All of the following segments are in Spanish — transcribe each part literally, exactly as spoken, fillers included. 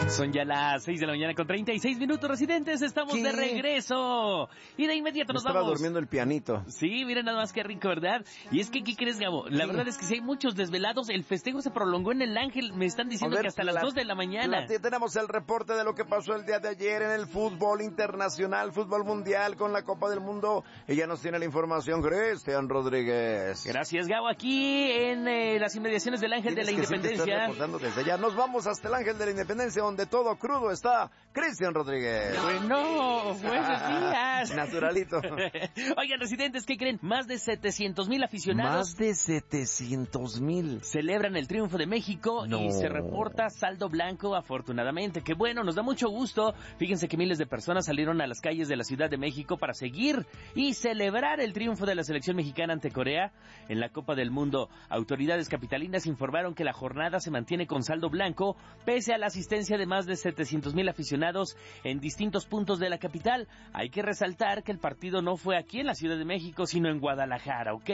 Son ya las seis de la mañana con treinta y seis minutos, residentes, estamos ¿Qué? de regreso. Y de inmediato nos estaba vamos. Estaba durmiendo el pianito. Sí, miren nada más que rico, ¿verdad? Y es que, ¿qué crees, Gabo? La sí. verdad es que si hay muchos desvelados, el festejo se prolongó en el Ángel, me están diciendo ver, que hasta la, las dos de la mañana. La, tenemos el reporte de lo que pasó el día de ayer en el fútbol internacional, fútbol mundial con la Copa del Mundo. Ella nos tiene la información, Cristian Rodríguez. Gracias, Gabo, aquí en eh, las inmediaciones del Ángel de la Independencia. Reportando desde allá. Nos vamos hasta el Ángel de la Independencia, donde todo crudo está Cristian Rodríguez. Bueno, buenos días. Naturalito. Oigan, residentes, ¿qué creen? Más de setecientos mil aficionados. Más de setecientos mil. Celebran el triunfo de México no. y se reporta saldo blanco, afortunadamente. Qué bueno, nos da mucho gusto. Fíjense que miles de personas salieron a las calles de la Ciudad de México para seguir y celebrar el triunfo de la selección mexicana ante Corea en la Copa del Mundo. Autoridades capitalinas informaron que la jornada se mantiene con saldo blanco, pese a la asistencia de más de setecientos mil aficionados en distintos puntos de la capital. Hay que resaltar que el partido no fue aquí en la Ciudad de México, sino en Guadalajara, ¿ok?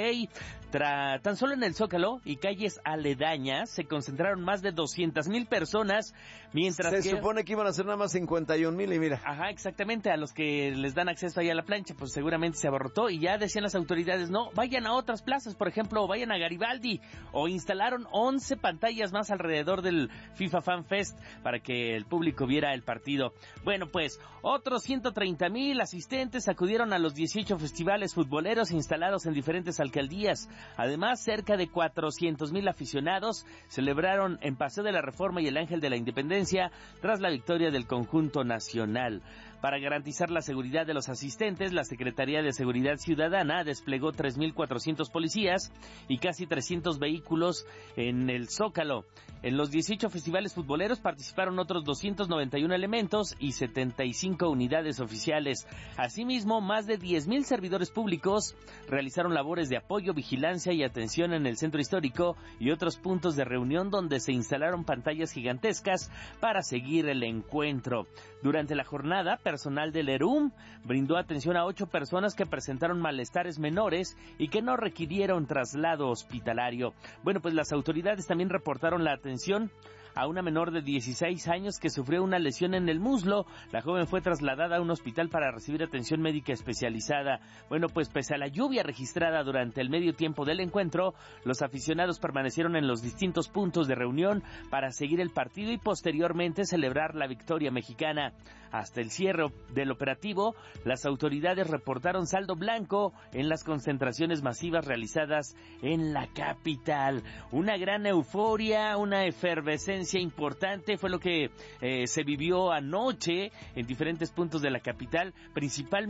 Tra- tan solo en el Zócalo y calles aledañas se concentraron más de doscientas mil personas, mientras se que... Se supone que iban a ser nada más cincuenta y un mil y mira. Ajá, exactamente, a los que les dan acceso ahí a la plancha, pues seguramente se abarrotó y ya decían las autoridades, no, vayan a otras plazas, por ejemplo, vayan a Garibaldi, o instalaron once pantallas más alrededor del FIFA Fan Fest para que el público viera el partido. Bueno, pues otros ciento treinta mil asistentes acudieron a los dieciocho festivales futboleros instalados en diferentes alcaldías. Además, cerca de cuatrocientos mil aficionados celebraron en Paseo de la Reforma y el Ángel de la Independencia tras la victoria del conjunto nacional. Para garantizar la seguridad de los asistentes, la Secretaría de Seguridad Ciudadana desplegó tres mil cuatrocientos policías y casi trescientos vehículos en el Zócalo. En los dieciocho festivales futboleros participaron otros doscientos noventa y uno elementos y setenta y cinco unidades oficiales. Asimismo, más de diez mil servidores públicos realizaron labores de apoyo, vigilancia y atención en el centro histórico y otros puntos de reunión donde se instalaron pantallas gigantescas para seguir el encuentro. Durante la jornada, personal del ERUM brindó atención a ocho personas que presentaron malestares menores y que no requirieron traslado hospitalario. Bueno, pues las autoridades también reportaron la atención a una menor de dieciséis años que sufrió una lesión en el muslo. La joven fue trasladada a un hospital para recibir atención médica especializada. Bueno, pues pese a la lluvia registrada durante el medio tiempo del encuentro, los aficionados permanecieron en los distintos puntos de reunión para seguir el partido y posteriormente celebrar la victoria mexicana. Hasta el cierre del operativo, las autoridades reportaron saldo blanco en las concentraciones masivas realizadas en la capital. Una gran euforia, una efervescencia importante fue lo que eh, se vivió anoche en diferentes puntos de la capital, principalmente